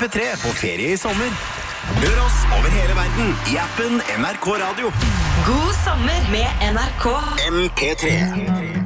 MP3 på ferie i sommer. Hør oss over hele verden i appen NRK Radio. God sommer med NRK. MP3.